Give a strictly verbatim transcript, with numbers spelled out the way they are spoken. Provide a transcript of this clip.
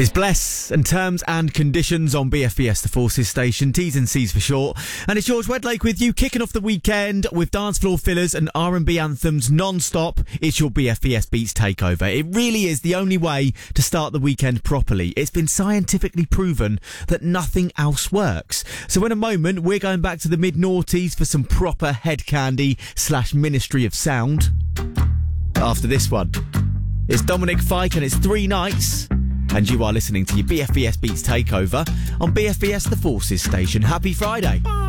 Is Bless and Terms and Conditions on B F B S, the Forces station, T's and C's for short. And it's George Wedlake with you, kicking off the weekend with dance floor fillers and R and B anthems non-stop. It's your B F B S Beats Takeover. It really is the only way to start the weekend properly. It's been scientifically proven that nothing else works. So in a moment, we're going back to the mid-noughties for some proper head candy slash Ministry of Sound. After this one, it's Dominic Fike and it's Three Nights. And you are listening to your B F B S Beats Takeover on B F B S The Forces station. Happy Friday.